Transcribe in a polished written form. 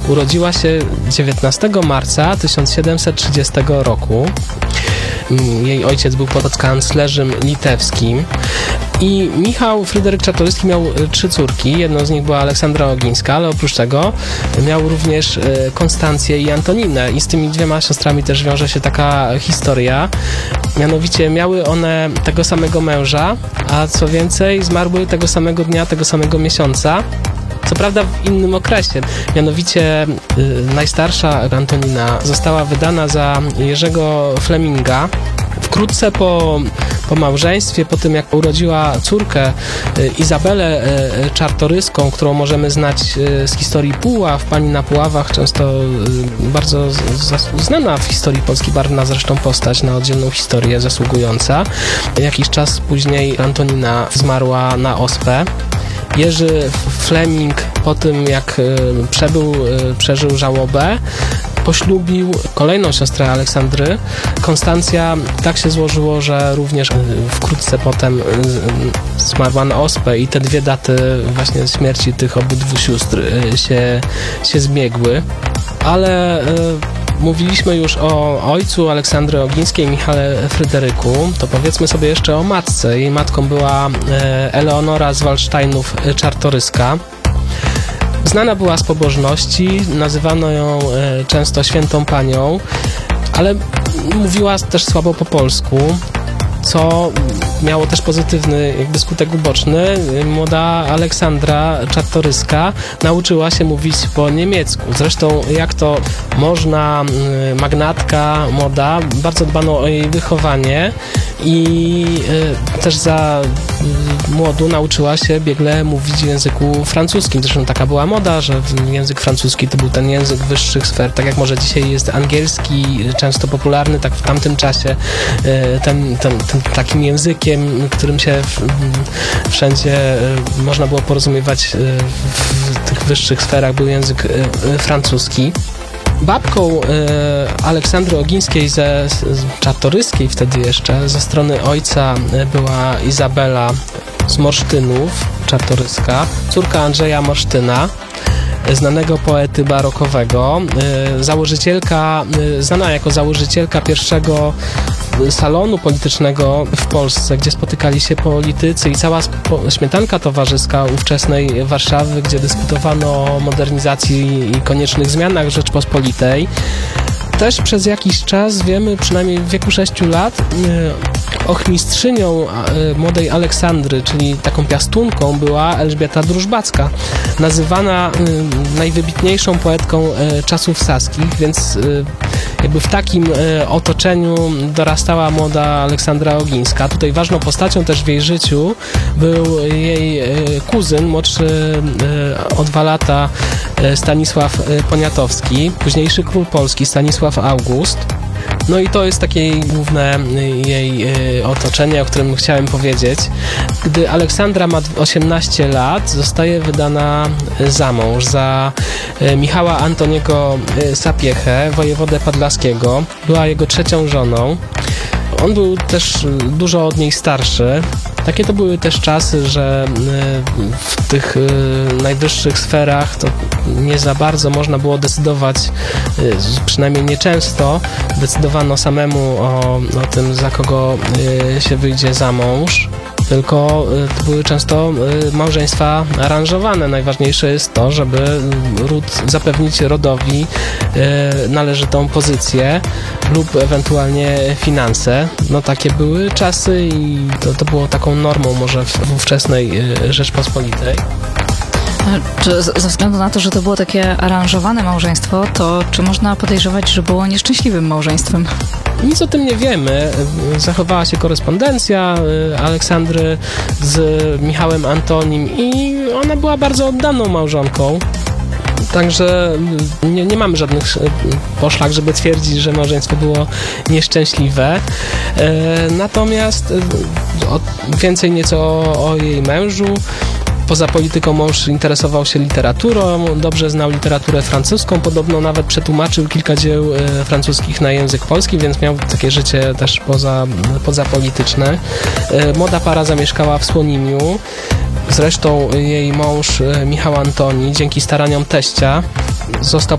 Urodziła się 19 marca 1730 roku. Jej ojciec był podkanclerzem litewskim. I Michał Fryderyk Czartoryski miał 3 córki. Jedną z nich była Aleksandra Ogińska, ale oprócz tego miał również Konstancję i Antoninę. I z tymi 2 siostrami też wiąże się taka historia. Mianowicie miały one tego samego męża, a co więcej zmarły tego samego dnia, tego samego miesiąca. Co prawda w innym okresie. Mianowicie najstarsza Antonina została wydana za Jerzego Fleminga. Wkrótce po małżeństwie, po tym jak urodziła córkę Izabelę Czartoryską, którą możemy znać z historii Puław, pani na Puławach, często bardzo znana w historii Polski, barwna zresztą postać, na oddzielną historię zasługująca. Jakiś czas później Antonina zmarła na ospę. Jerzy Fleming po tym jak przeżył żałobę, poślubił kolejną siostrę Aleksandry. Konstancja tak się złożyło, że również wkrótce potem zmarła na ospę i te 2 daty właśnie śmierci tych obydwu sióstr się zbiegły. Ale mówiliśmy już o ojcu Aleksandry Ogińskiej, Michale Fryderyku, to powiedzmy sobie jeszcze o matce. Jej matką była Eleonora z Waldsteinów Czartoryska. Znana była z pobożności, nazywano ją często świętą panią, ale mówiła też słabo po polsku, co miało też pozytywny skutek uboczny. Młoda Aleksandra Czartoryska nauczyła się mówić po niemiecku. Zresztą jak to można, magnatka młoda, bardzo dbano o jej wychowanie i też za młodu nauczyła się biegle mówić w języku francuskim. Zresztą taka była moda, że język francuski to był ten język wyższych sfer. Tak jak może dzisiaj jest angielski, często popularny, tak w tamtym czasie ten takim językiem, którym się wszędzie można było porozumiewać w tych wyższych sferach, był język francuski. Babką Aleksandry Ogińskiej Czartoryskiej wtedy jeszcze, ze strony ojca była Izabela z Morsztynów Czartoryska, córka Andrzeja Morsztyna, znanego poety barokowego, znana jako założycielka pierwszego salonu politycznego w Polsce, gdzie spotykali się politycy i cała śmietanka towarzyska ówczesnej Warszawy, gdzie dyskutowano o modernizacji i koniecznych zmianach Rzeczpospolitej. Też przez jakiś czas wiemy, przynajmniej w wieku 6 lat, ochmistrzynią młodej Aleksandry, czyli taką piastunką, była Elżbieta Drużbacka, nazywana najwybitniejszą poetką czasów saskich, więc jakby w takim otoczeniu dorastała młoda Aleksandra Ogińska. Tutaj ważną postacią też w jej życiu był jej kuzyn, młodszy o 2 lata, Stanisław Poniatowski, późniejszy król Polski Stanisław August. No i to jest takie główne jej otoczenie, o którym chciałem powiedzieć. Gdy Aleksandra ma 18 lat, zostaje wydana za mąż za Michała Antoniego Sapiechę, wojewodę podlaskiego. Była jego 3. żoną. On był też dużo od niej starszy. Takie to były też czasy, że w tych najwyższych sferach to nie za bardzo można było decydować, przynajmniej nieczęsto decydowano samemu o tym, za kogo się wyjdzie za mąż. Tylko to były często małżeństwa aranżowane. Najważniejsze jest to, żeby zapewnić rodowi należytą pozycję lub ewentualnie finanse. No takie były czasy i to było taką normą może w ówczesnej Rzeczpospolitej. Czy ze względu na to, że to było takie aranżowane małżeństwo, to czy można podejrzewać, że było nieszczęśliwym małżeństwem? Nic o tym nie wiemy. Zachowała się korespondencja Aleksandry z Michałem Antonim i ona była bardzo oddaną małżonką. Także nie mamy żadnych poszlak, żeby twierdzić, że małżeństwo było nieszczęśliwe. Natomiast więcej nieco o jej mężu. Poza polityką mąż interesował się literaturą, dobrze znał literaturę francuską, podobno nawet przetłumaczył kilka dzieł francuskich na język polski, więc miał takie życie też pozapolityczne. Młoda para zamieszkała w Słonimiu. Zresztą jej mąż Michał Antoni, dzięki staraniom teścia, został